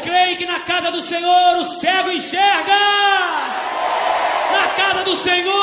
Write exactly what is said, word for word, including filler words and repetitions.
creem que na casa do Senhor o cego enxerga? Na casa do Senhor